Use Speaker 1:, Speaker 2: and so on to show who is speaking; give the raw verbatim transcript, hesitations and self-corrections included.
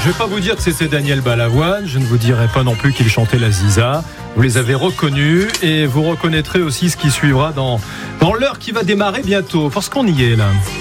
Speaker 1: je vais pas vous dire que c'était Daniel Balavoine, je ne vous dirai pas non plus qu'il chantait la Ziza. Vous les avez reconnus et vous reconnaîtrez aussi ce qui suivra dans, dans l'heure qui va démarrer bientôt, parce qu'on y est là.